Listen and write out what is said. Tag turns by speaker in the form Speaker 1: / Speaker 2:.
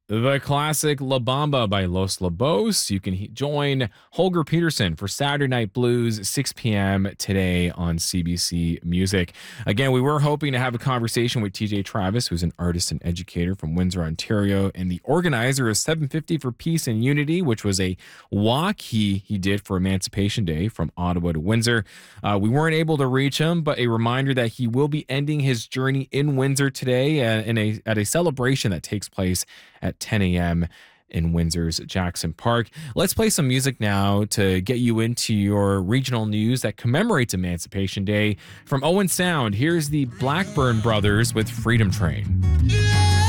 Speaker 1: The classic La Bamba by Los Lobos. You can join Holger Peterson for Saturday Night Blues, 6 p.m. today on CBC Music. Again, we were hoping to have a conversation with TJ Travis, who's an artist and educator from Windsor, Ontario, and the organizer of 750 for Peace and Unity, which was a walk he did for Emancipation Day from Ottawa to Windsor. We weren't able to reach him, but a reminder that he will be ending his journey in Windsor today at a celebration that takes place at 10 a.m. in Windsor's Jackson Park. Let's play some music now to get you into your regional news that commemorates Emancipation Day. From Owen Sound, here's the Blackburn Brothers with Freedom Train.
Speaker 2: Yeah!